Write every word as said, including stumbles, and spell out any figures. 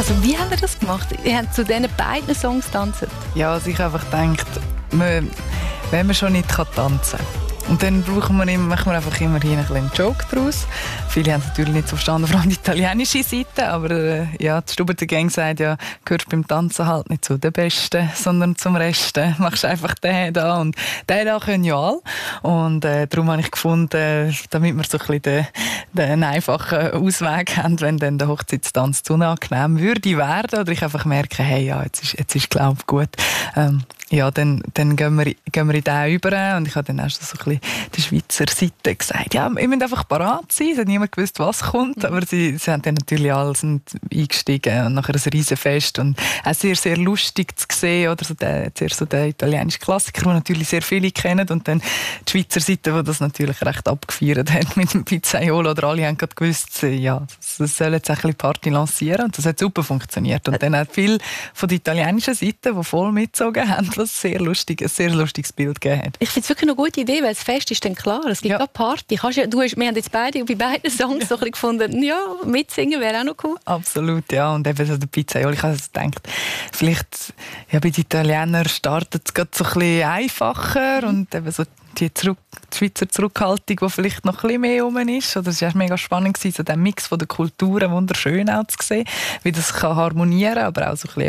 Also wie haben wir das gemacht? Ihr habt zu diesen beiden Songs tanzen? Ja, also ich habe einfach gedacht, man, wenn man schon nicht tanzen kann, und dann brauchen wir immer, machen wir einfach immerhin ein einen Joke daraus. Viele haben es natürlich nicht so verstanden, vor allem die italienische Seite, aber äh, ja, die Stuberter Gang sagt ja, gehörst beim Tanzen halt nicht zu den Besten, sondern zum Resten. Machst einfach den da und den da können ja alle. Und äh, darum habe ich gefunden, damit wir so ein bisschen den, den einfachen Ausweg haben, wenn dann der Hochzeitstanz zu unangenehm würde werden oder ich einfach merke, hey, ja, jetzt ist, jetzt ist glaube ich gut. Ähm, ja, dann, dann gehen, wir, gehen wir in den über und ich habe dann erst so ein bisschen der Schweizer Seite gesagt, ja, ihr müsst einfach parat sein, es hat niemand gewusst, was kommt, aber sie, sie haben dann natürlich alle sind eingestiegen und nachher ein Riesenfest und auch sehr, sehr lustig zu sehen, oder so der, zuerst so der italienische Klassiker, den natürlich sehr viele kennen und dann die Schweizer Seite, die das natürlich recht abgefeiert hat mit dem Pizzaiolo, oder alle haben gerade gewusst, ja, sie sollen jetzt ein bisschen Party lancieren und das hat super funktioniert und dann hat viel von der italienischen Seite, die voll mitgezogen haben, was sehr lustig, ein sehr lustiges Bild gegeben hat. Ich finde es wirklich eine gute Idee, weil das Fest ist dann klar, es gibt ja Party. Kannst ja, du hast, wir haben jetzt beide bei beiden Songs ja. so ein bisschen gefunden, ja, mitsingen wäre auch noch cool. Absolut, ja, und eben so der Pizzaiolo, ich habe also gedacht, vielleicht ja, bei den Italienern startet es gerade so ein bisschen einfacher mhm. und eben so die, zurück, die Schweizer Zurückhaltung, die vielleicht noch ein bisschen mehr rum ist. Oder es war mega spannend, so den Mix von der Kulturen wunderschön auch zu sehen, wie das kann harmonieren, aber auch so ein bisschen